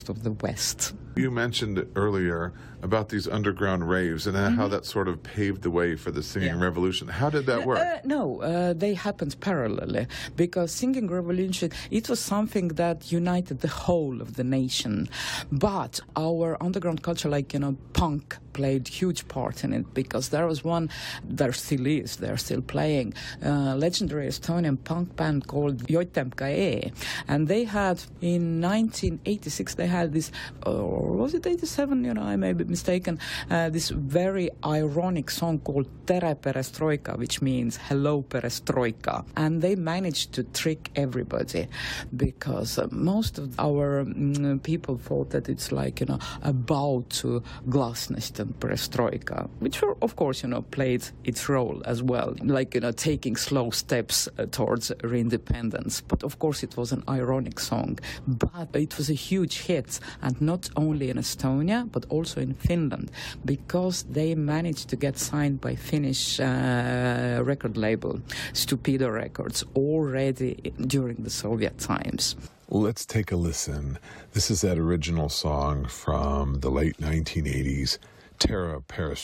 of the West. You mentioned earlier about these underground raves and how that sort of paved the way for the singing revolution. How did that work? They happened parallelly, because singing revolution, it was something that united the whole of the nation. But our underground culture, like, punk played huge part in it, because there was one, there still is, they're still playing, legendary Estonian punk band called JMKE. And they had, in 1986, they had this, or was it 87, I may be mistaken, this very ironic song called Tere Perestroika, which means hello Perestroika. And they managed to trick everybody, because most of our people thought that it's like, a bow to glasnost and perestroika, which were, of course, played its role as well, like, taking slow steps towards independence. But of course it was an ironic song, but it was a huge hit, and not only in Estonia but also in Finland, because they managed to get signed by Finnish record label Stupido Records already during the Soviet times. Let's take a listen. This is that original song from the late 1980s, Tere Perestroika.